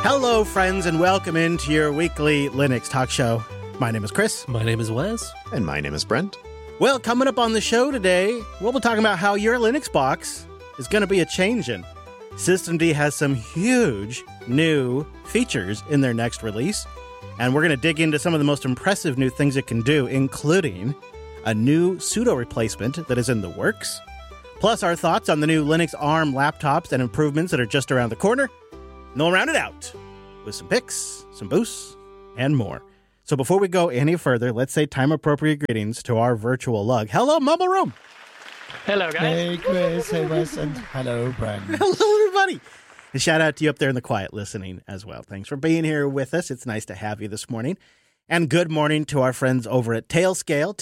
Hello, friends, and welcome into your weekly Linux talk show. My name is Chris. My name is Wes. And my name is Brent. Well, coming up on the show today, we'll be talking about how your Linux box is going to be a changing. Systemd has some huge new features in their next release, and we're going to dig into some of the most impressive new things it can do, including a new sudo replacement that is in the works, plus our thoughts on the new Linux ARM laptops and improvements that are just around the corner. And we'll round it out with some picks, some boosts, and more. So before we go any further, let's say time-appropriate greetings to our virtual lug. Hello, Mumble Room. Hello, guys. Hey, Chris. Hey, Wes. And hello, Brent. Hello, everybody. And shout out to you up there in the quiet listening as well. Thanks for being here with us. It's nice to have you this morning. And good morning to our friends over at Tailscale,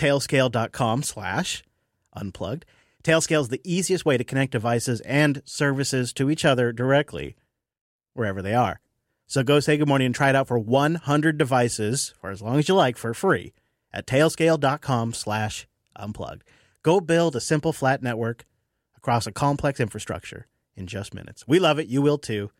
tailscale.com/unplugged. Tailscale is the easiest way to connect devices and services to each other directly, wherever they are. So go say good morning and try it out for 100 devices for as long as you like for free at tailscale.com/unplugged. Go build a simple flat network across a complex infrastructure in just minutes. We love it. You will too.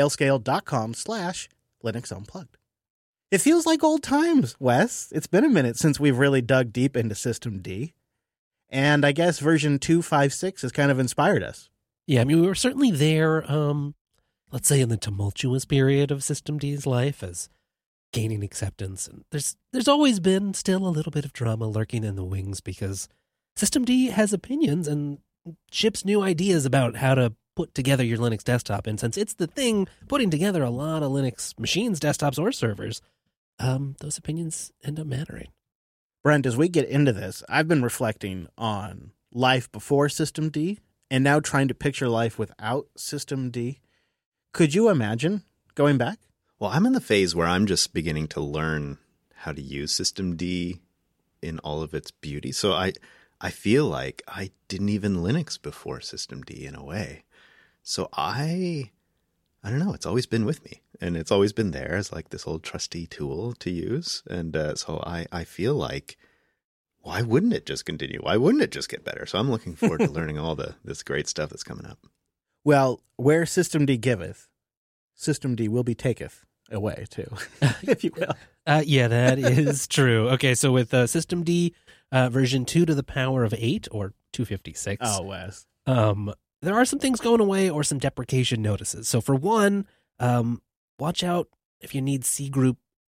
Tailscale.com/Linux Unplugged. It feels like old times, Wes. It's been a minute since we've really dug deep into Systemd. And I guess version 2.5.6 has kind of inspired us. Yeah, I mean, we were certainly there, let's say in the tumultuous period of Systemd's life as gaining acceptance. And there's always been still a little bit of drama lurking in the wings because Systemd has opinions and ships new ideas about how to put together your Linux desktop. And since it's the thing putting together a lot of Linux machines, desktops, or servers, those opinions end up mattering. Brent, as we get into this, I've been reflecting on life before Systemd and now trying to picture life without Systemd. Could you imagine going back? Well, I'm in the phase where I'm just beginning to learn how to use Systemd in all of its beauty. So I feel like I didn't even Linux before Systemd in a way. So I don't know. It's always been with me, and it's always been there as like this old trusty tool to use. And so I feel like, why wouldn't it just continue? Why wouldn't it just get better? So I'm looking forward to learning all this great stuff that's coming up. Well, where Systemd giveth, Systemd will be taketh away too, if you will. Yeah, that is true. Okay, so with Systemd version 2 to the power of 8 or 256. Oh, Wes. There are some things going away or some deprecation notices. So for one, watch out if you need Cgroup's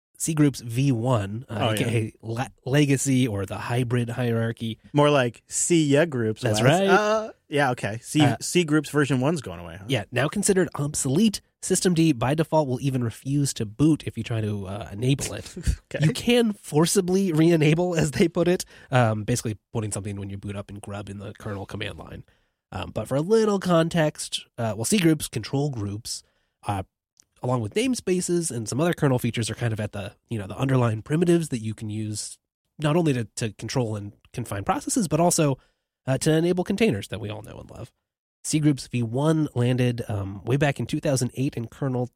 V1, aka Legacy or the hybrid hierarchy. More like C groups. That's Wes. right. Yeah, okay. C groups version 1's going away. Huh? Yeah, now considered obsolete. Systemd by default will even refuse to boot if you try to enable it. Okay. You can forcibly re-enable, as they put it, basically putting something when you boot up in grub in the kernel command line. But for a little context, C groups, control groups, along with namespaces and some other kernel features are kind of at the underlying primitives that you can use not only to control and confine processes, but also to enable containers that we all know and love. Cgroup's V1 landed way back in 2008 in kernel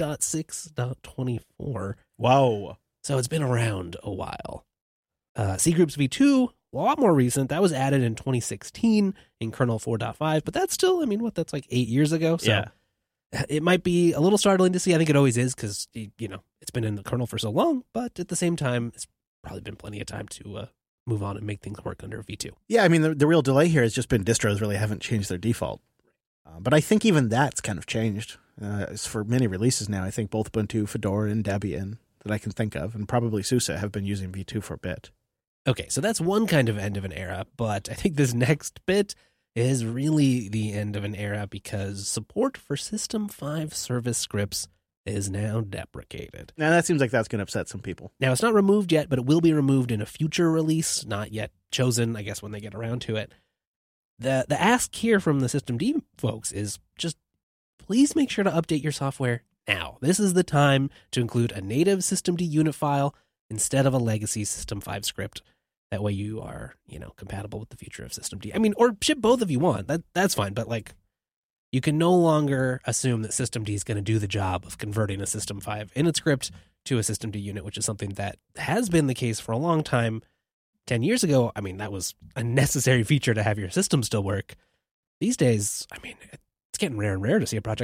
2.6.24. Whoa. So it's been around a while. Cgroup's V2, a lot more recent. That was added in 2016 in kernel 4.5, but that's still, that's like 8 years ago. So yeah. It might be a little startling to see. I think it always is because, it's been in the kernel for so long, but at the same time, it's probably been plenty of time to move on and make things work under V2. Yeah, the real delay here has just been distros really haven't changed their default. But I think even that's kind of changed. For many releases now, I think both Ubuntu, Fedora, and Debian that I can think of, and probably SUSE have been using V2 for a bit. Okay, so that's one kind of end of an era, but I think this next bit is really the end of an era because support for System 5 service scripts is now deprecated. Now, that seems like that's going to upset some people. Now, it's not removed yet, but it will be removed in a future release, not yet chosen, I guess, when they get around to it. The ask here from the Systemd folks is just please make sure to update your software now. This is the time to include a native Systemd unit file instead of a legacy System 5 script. That way you are, compatible with the future of Systemd. Or ship both if you want. That's fine, but you can no longer assume that Systemd is going to do the job of converting a System 5 init script to a Systemd unit, which is something that has been the case for a long time. 10 years ago, that was a necessary feature to have your system still work. These days, it's getting rare and rare to see a project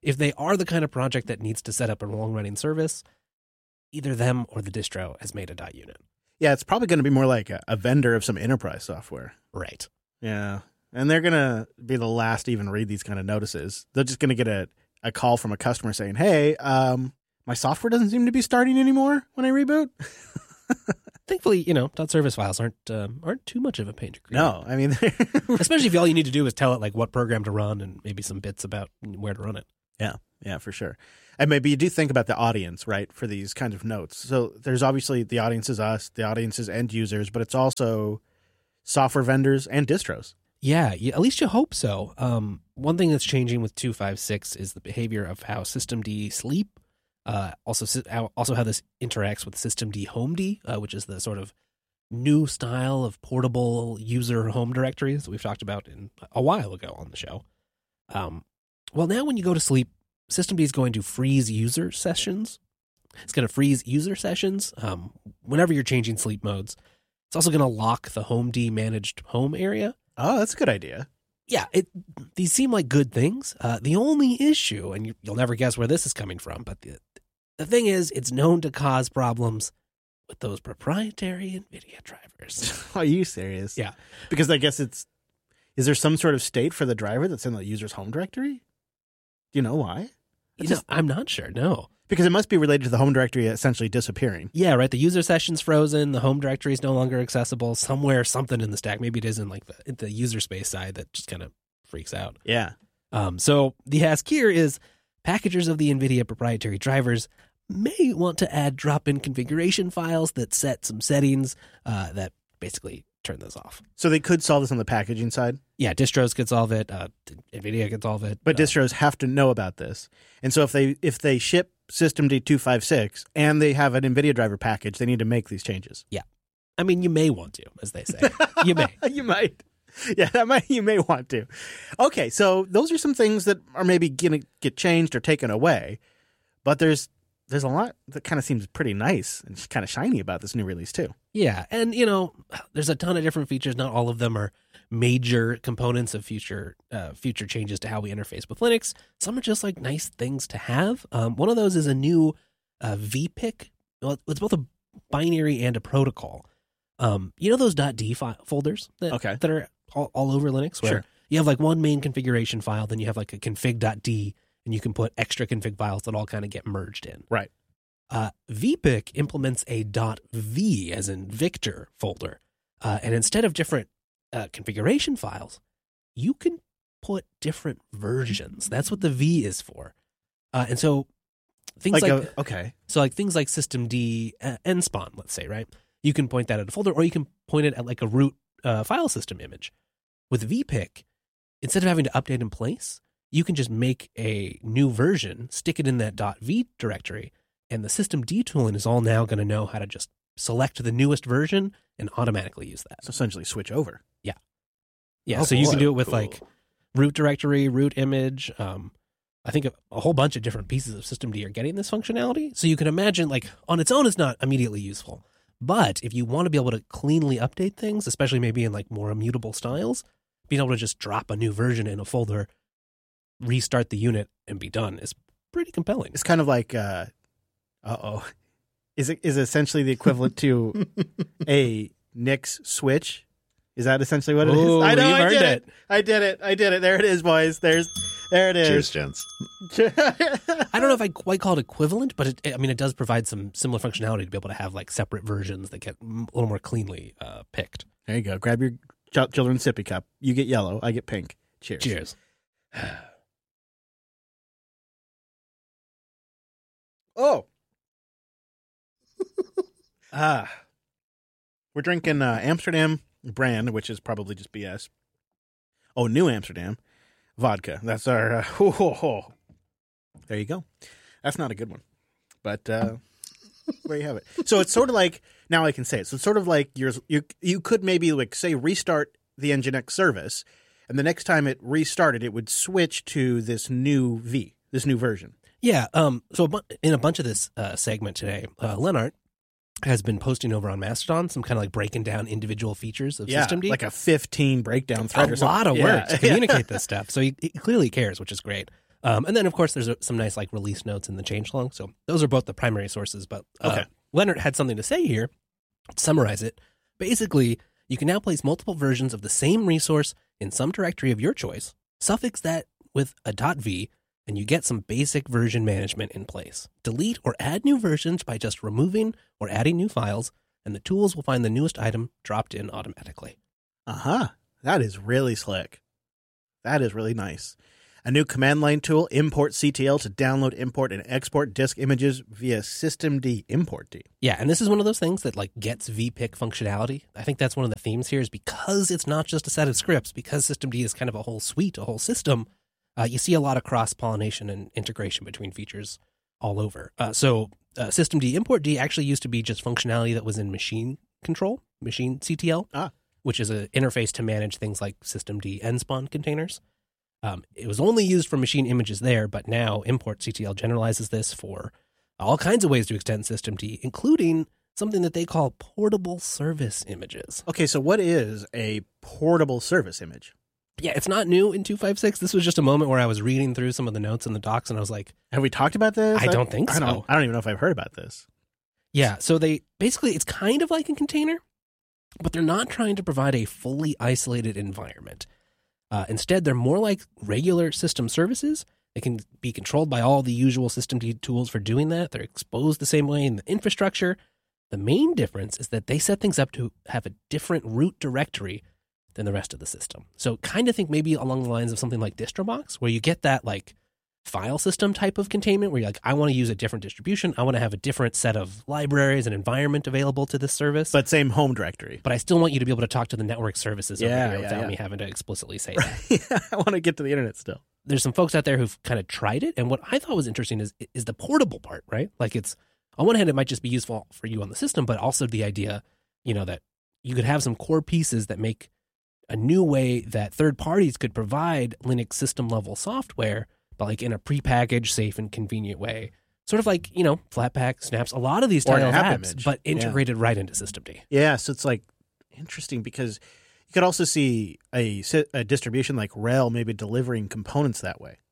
if they are the kind of project that needs to set up a long-running service, either them or the distro has made a .unit. Yeah, it's probably going to be more like a vendor of some enterprise software. Right. Yeah. And they're going to be the last to even read these kind of notices. They're just going to get a call from a customer saying, hey, my software doesn't seem to be starting anymore when I reboot. Thankfully, .service files aren't too much of a pain to create. No, I mean, especially if all you need to do is tell it like what program to run and maybe some bits about where to run it. Yeah, for sure. And maybe you do think about the audience, right, for these kinds of notes. So there's obviously the audience is us, the audience is end users, but it's also software vendors and distros. Yeah, at least you hope so. One thing that's changing with 2.5.6 is the behavior of how systemd sleep. Also how this interacts with systemd homed, which is the sort of new style of portable user home directories that we've talked about a while ago on the show. Well, now when you go to sleep, systemd is going to freeze user sessions. It's going to freeze user sessions whenever you're changing sleep modes. It's also going to lock the homed managed home area. Oh, that's a good idea. Yeah, these seem like good things. The only issue, and you'll never guess where this is coming from, but the thing is, it's known to cause problems with those proprietary NVIDIA drivers. Are you serious? Yeah. Because I guess is there some sort of state for the driver that's in the user's home directory? Do you know why? I'm not sure, no. Because it must be related to the home directory essentially disappearing. Yeah, right. The user session's frozen. The home directory is no longer accessible. Somewhere, something in the stack. Maybe it is in like the user space side that just kind of freaks out. Yeah. So the ask here is packagers of the NVIDIA proprietary drivers may want to add drop-in configuration files that set some settings that basically turn those off. So they could solve this on the packaging side? Yeah, distros could solve it. NVIDIA could solve it. But distros have to know about this. And so if they ship systemd 2.5.6 and they have an NVIDIA driver package, they need to make these changes. Yeah. I mean, you may want to, as they say. You may. You might. Yeah, you may want to. Okay, so those are some things that are maybe going to get changed or taken away. But there's a lot that kind of seems pretty nice and kind of shiny about this new release too. Yeah, and there's a ton of different features. Not all of them are major components of future changes to how we interface with Linux. Some are just like nice things to have. One of those is a new vpic. Well, it's both a binary and a protocol. Those .d folders that are all over Linux, where you have like one main configuration file, then you have like a config.d, and you can put extra config files that all kind of get merged in. Right. vpic implements a .v, as in Victor, folder. And instead of different configuration files, you can put different versions. That's what the V is for. And so things things like systemd nspawn, let's say, right? You can point that at a folder, or you can point it at like a root file system image. With vpic, instead of having to update in place, you can just make a new version, stick it in that .v directory, and the systemd tooling is all now going to know how to just select the newest version and automatically use that. So essentially switch over. Yeah. Yeah, so you can do it with like root directory, root image. I think a whole bunch of different pieces of systemd are getting this functionality. So you can imagine, like, on its own, it's not immediately useful. But if you want to be able to cleanly update things, especially maybe in like more immutable styles, being able to just drop a new version in a folder, restart the unit, and be done is pretty compelling. It's kind of like, is essentially the equivalent to a Nix switch? Is that essentially what it is? I know, I did it. I did it. There it is, boys. There it is. Cheers, gents. I don't know if I quite call it equivalent, but it does provide some similar functionality to be able to have like separate versions that get a little more cleanly picked. There you go. Grab your children's sippy cup. You get yellow. I get pink. Cheers. Cheers. Oh. We're drinking Amsterdam brand, which is probably just BS. Oh, New Amsterdam vodka. That's our. There you go. That's not a good one, but there you have it. So it's sort of like, now I can say it. So it's sort of like you could maybe like say restart the Nginx service, and the next time it restarted, it would switch to this new version. Yeah. So in a bunch of this segment today, Lennart has been posting over on Mastodon some kind of like breaking down individual features of systemd. Like a 15 breakdown thread or something. A lot of work to communicate this stuff. So he clearly cares, which is great. And then, of course, there's some nice like release notes in the changelog. So those are both the primary sources. But Okay. Leonard had something to say here. To summarize it, basically, you can now place multiple versions of the same resource in some directory of your choice, suffix that with a .v, and you get some basic version management in place. Delete or add new versions by just removing or adding new files, and the tools will find the newest item dropped in automatically. Uh-huh. That is really slick. That is really nice. A new command line tool, import CTL, to download, import, and export disk images via systemd import D. Yeah, and this is one of those things that like gets vpic functionality. I think that's one of the themes here is because it's not just a set of scripts, because systemd is kind of a whole suite, a whole system, you see a lot of cross-pollination and integration between features all over. So systemd import D actually used to be just functionality that was in machine control, machine CTL, which is an interface to manage things like systemd nspawn containers. It was only used for machine images there, but now import CTL generalizes this for all kinds of ways to extend systemd, including something that they call portable service images. Okay, so what is a portable service image? Yeah, it's not new in 256. This was just a moment where I was reading through some of the notes in the docs, and I was like, Have we talked about this? I don't think so. I don't even know if I've heard about this. Yeah, so they basically, it's kind of like a container, but they're not trying to provide a fully isolated environment. Instead, they're more like regular system services. They can be controlled by all the usual systemd tools for doing that. They're exposed the same way in the infrastructure. The main difference is that they set things up to have a different root directory than the rest of the system. So kind of think maybe along the lines of something like DistroBox, where you get that like file system type of containment where you're like, I want to use a different distribution. I want to have a different set of libraries and environment available to this service. But same home directory. But I still want you to be able to talk to the network services over here without yeah. me having to explicitly say that. Yeah, I want to get to the internet still. There's some folks out there who've kind of tried it. And what I thought was interesting is the portable part, right? Like it's, on one hand, it might just be useful for you on the system, but also the idea, that you could have some core pieces that make a new way that third parties could provide Linux system level software, but like in a prepackaged, safe and convenient way. Sort of like, Flatpak, Snaps, a lot of these Or an style of app apps, image. but integrated right into systemd. Yeah, so it's like interesting because you could also see a distribution like Rail maybe delivering components that way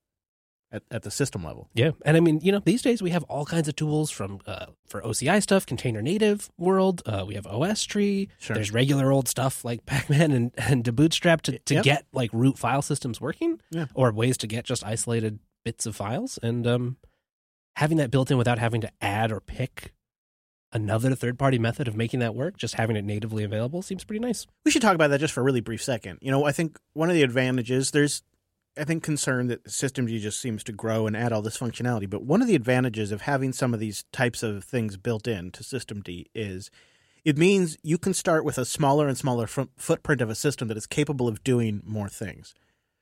at the system level. Yeah. And I mean, these days we have all kinds of tools from for OCI stuff, container native world. We have OS tree. Sure. There's regular old stuff like Pacman and to Bootstrap to Yep. get like root file systems working, Yeah. or ways to get just isolated bits of files. And having that built in without having to add or pick another third-party method of making that work, just having it natively available seems pretty nice. We should talk about that just for a really brief second. I think one of the advantages, there's, concern that systemd just seems to grow and add all this functionality. But one of the advantages of having some of these types of things built in to systemd is it means you can start with a smaller and smaller footprint of a system that is capable of doing more things.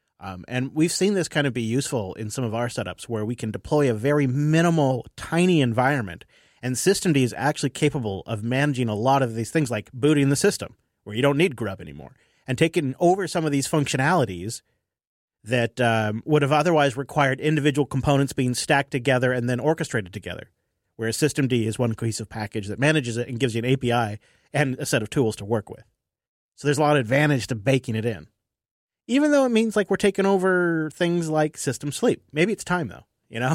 And we've seen this kind of be useful in some of our setups where we can deploy a very minimal, tiny environment. And systemd is actually capable of managing a lot of these things like booting the system, where you don't need grub anymore, and taking over some of these functionalities that would have otherwise required individual components being stacked together and then orchestrated together, whereas systemd is one cohesive package that manages it and gives you an API and a set of tools to work with. So there's a lot of advantage to baking it in, even though it means like we're taking over things like system sleep. Maybe it's time though,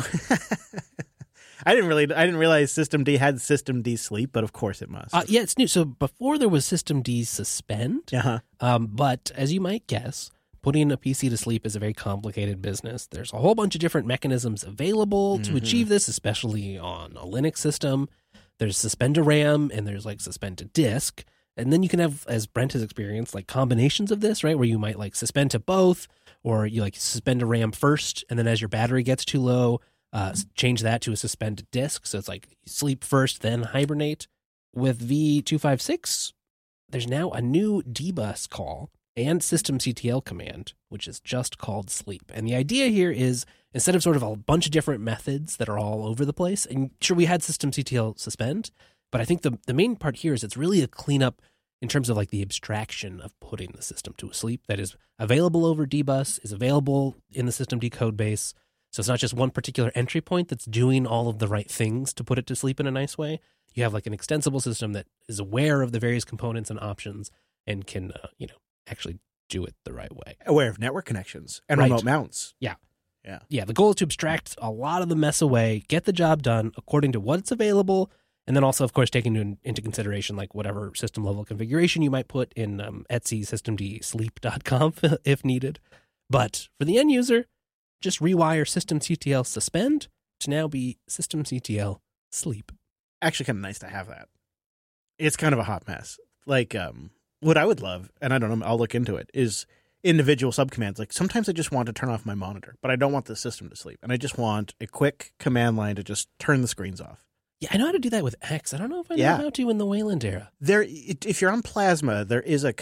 I didn't realize systemd had systemd sleep, but of course it must. Yeah, it's new. So before there was systemd suspend, but as you might guess, putting a PC to sleep is a very complicated business. There's a whole bunch of different mechanisms available to achieve this, especially on a Linux system. There's suspend to RAM and there's like suspend to disk. And then you can have, as Brent has experienced, like combinations of this, right? Where you might like suspend to both, or you like suspend to RAM first, and then as your battery gets too low, change that to a suspend to disk. So it's like sleep first, then hibernate. With V256, there's now a new dbus call and systemctl command, which is just called sleep. And the idea here is, instead of sort of a bunch of different methods that are all over the place, and sure, we had systemctl suspend, but I think the main part here is it's really a cleanup in terms of like the abstraction of putting the system to sleep that is available over dbus, is available in the systemd code base. So it's not just one particular entry point that's doing all of the right things to put it to sleep in a nice way. You have like an extensible system that is aware of the various components and options and can, actually do it the right way. Aware of network connections and Right. remote mounts. Yeah. Yeah. Yeah, the goal is to abstract a lot of the mess away, get the job done according to what's available, and then also, of course, taking into consideration like whatever system level configuration you might put in Etsy systemd sleep.conf if needed. But for the end user, just rewire systemctl suspend to now be systemctl sleep. Actually, kind of nice to have that. It's kind of a hot mess. Like, what I would love, and I don't know, I'll look into it, is individual subcommands. Like, sometimes I just want to turn off my monitor, but I don't want the system to sleep. And I just want a quick command line to just turn the screens off. Yeah, I know how to do that with X. I don't know if I know how to in the Wayland era. If you're on Plasma, there is a